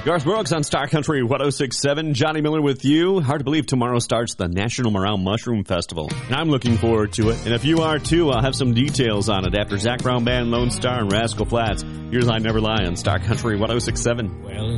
Garth Brooks on Star Country 106.7. Johnny Miller with you. Hard to believe tomorrow starts the National Morale Mushroom Festival. And I'm looking forward to it. And if you are too, I'll have some details on it after Zac Brown Band, Lone Star, and Rascal Flatts. Here's I Never Lie on Star Country 106.7. Well,